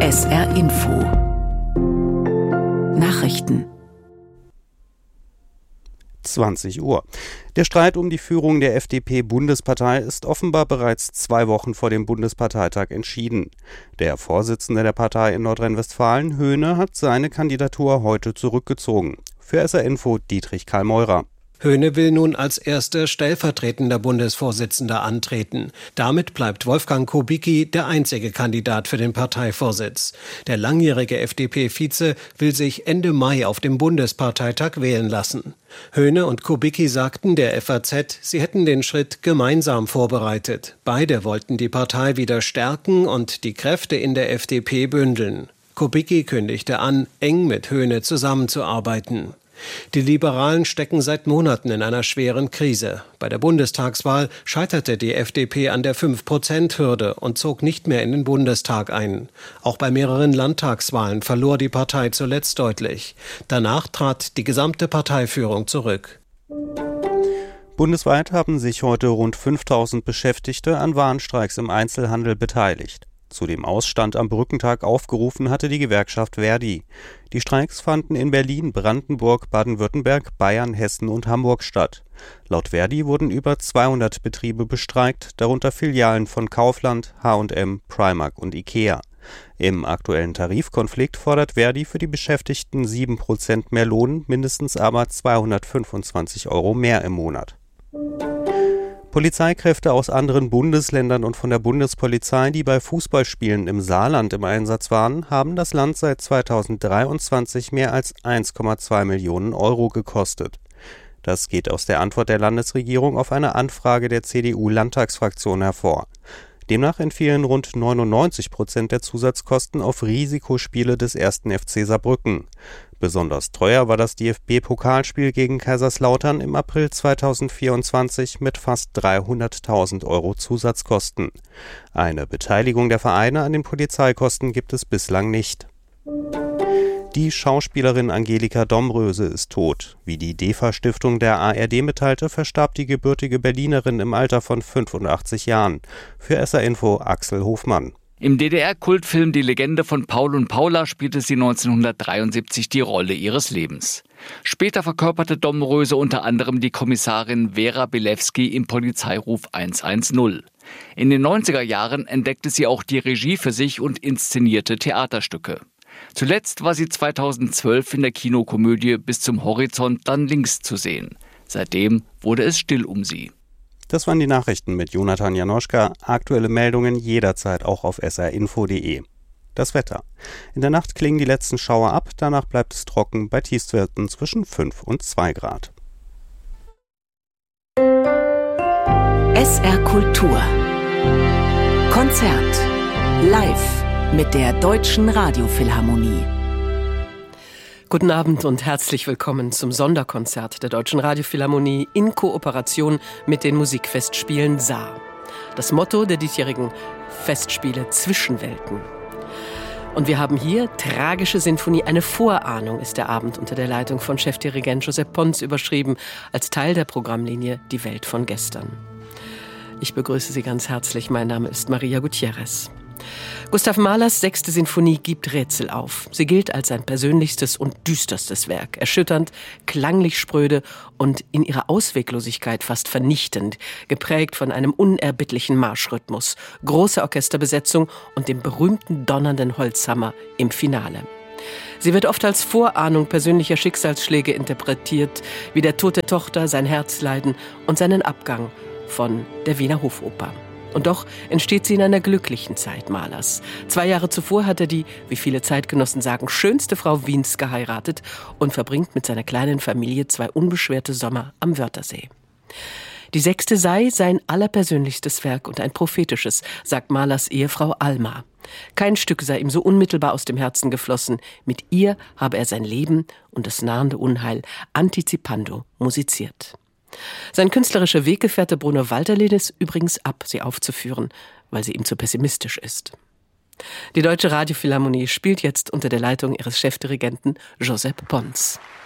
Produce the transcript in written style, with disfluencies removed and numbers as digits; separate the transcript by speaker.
Speaker 1: SR Info Nachrichten
Speaker 2: 20 Uhr. Der Streit um die Führung der FDP-Bundespartei ist offenbar bereits 2 Wochen vor dem Bundesparteitag entschieden. Der Vorsitzende der Partei in Nordrhein-Westfalen, Höhne, hat seine Kandidatur heute zurückgezogen. Für SR Info Dietrich Karl Meurer.
Speaker 3: Höhne will nun als erster stellvertretender Bundesvorsitzender antreten. Damit bleibt Wolfgang Kubicki der einzige Kandidat für den Parteivorsitz. Der langjährige FDP-Vize will sich Ende Mai auf dem Bundesparteitag wählen lassen. Höhne und Kubicki sagten der FAZ, sie hätten den Schritt gemeinsam vorbereitet. Beide wollten die Partei wieder stärken und die Kräfte in der FDP bündeln. Kubicki kündigte an, eng mit Höhne zusammenzuarbeiten. Die Liberalen stecken seit Monaten in einer schweren Krise. Bei der Bundestagswahl scheiterte die FDP an der 5%-Hürde und zog nicht mehr in den Bundestag ein. Auch bei mehreren Landtagswahlen verlor die Partei zuletzt deutlich. Danach trat die gesamte Parteiführung zurück.
Speaker 2: Bundesweit haben sich heute rund 5.000 Beschäftigte an Warnstreiks im Einzelhandel beteiligt. Zu dem Ausstand am Brückentag aufgerufen hatte die Gewerkschaft ver.di. Die Streiks fanden in Berlin, Brandenburg, Baden-Württemberg, Bayern, Hessen und Hamburg statt. Laut ver.di wurden über 200 Betriebe bestreikt, darunter Filialen von Kaufland, H&M, Primark und Ikea. Im aktuellen Tarifkonflikt fordert ver.di für die Beschäftigten 7% mehr Lohn, mindestens aber 225 € mehr im Monat. Polizeikräfte aus anderen Bundesländern und von der Bundespolizei, die bei Fußballspielen im Saarland im Einsatz waren, haben das Land seit 2023 mehr als 1,2 Millionen € gekostet. Das geht aus der Antwort der Landesregierung auf eine Anfrage der CDU-Landtagsfraktion hervor. Demnach entfielen rund 99% der Zusatzkosten auf Risikospiele des 1. FC Saarbrücken. Besonders teuer war das DFB-Pokalspiel gegen Kaiserslautern im April 2024 mit fast 300.000 € Zusatzkosten. Eine Beteiligung der Vereine an den Polizeikosten gibt es bislang nicht. Die Schauspielerin Angelika Domröse ist tot. Wie die DEFA-Stiftung der ARD mitteilte, verstarb die gebürtige Berlinerin im Alter von 85 Jahren. Für SR Info Axel Hofmann.
Speaker 4: Im DDR-Kultfilm Die Legende von Paul und Paula spielte sie 1973 die Rolle ihres Lebens. Später verkörperte Domröse unter anderem die Kommissarin Vera Bilewski im Polizeiruf 110. In den 90er Jahren entdeckte sie auch die Regie für sich und inszenierte Theaterstücke. Zuletzt war sie 2012 in der Kinokomödie Bis zum Horizont dann links zu sehen. Seitdem wurde es still um sie.
Speaker 2: Das waren die Nachrichten mit Jonathan Janoschka. Aktuelle Meldungen jederzeit auch auf srinfo.de. Das Wetter. In der Nacht klingen die letzten Schauer ab, danach bleibt es trocken bei Tiefstwerten zwischen 5 und 2 Grad.
Speaker 1: SR Kultur Konzert live mit der Deutschen Radiophilharmonie.
Speaker 5: Guten Abend und herzlich willkommen zum Sonderkonzert der Deutschen Radiophilharmonie in Kooperation mit den Musikfestspielen Saar. Das Motto der diesjährigen Festspiele Zwischenwelten. Und wir haben hier Tragische Sinfonie, eine Vorahnung ist der Abend unter der Leitung von Chefdirigent Josep Pons überschrieben, als Teil der Programmlinie Die Welt von gestern. Ich begrüße Sie ganz herzlich, mein Name ist Maria Gutierrez. Gustav Mahlers 6. Sinfonie gibt Rätsel auf. Sie gilt als sein persönlichstes und düsterstes Werk. Erschütternd, klanglich spröde und in ihrer Ausweglosigkeit fast vernichtend, geprägt von einem unerbittlichen Marschrhythmus, großer Orchesterbesetzung und dem berühmten donnernden Holzhammer im Finale. Sie wird oft als Vorahnung persönlicher Schicksalsschläge interpretiert, wie der Tod der Tochter, sein Herzleiden und seinen Abgang von der Wiener Hofoper. Und doch entsteht sie in einer glücklichen Zeit Mahlers. 2 Jahre zuvor hat er die, wie viele Zeitgenossen sagen, schönste Frau Wiens geheiratet und verbringt mit seiner kleinen Familie 2 unbeschwerte Sommer am Wörthersee. Die 6. sei sein allerpersönlichstes Werk und ein prophetisches, sagt Mahlers Ehefrau Alma. Kein Stück sei ihm so unmittelbar aus dem Herzen geflossen. Mit ihr habe er sein Leben und das nahende Unheil antizipando musiziert. Sein künstlerischer Weggefährte Bruno Walter lehnt es übrigens ab, sie aufzuführen, weil sie ihm zu pessimistisch ist. Die Deutsche Radiophilharmonie spielt jetzt unter der Leitung ihres Chefdirigenten Josep Pons.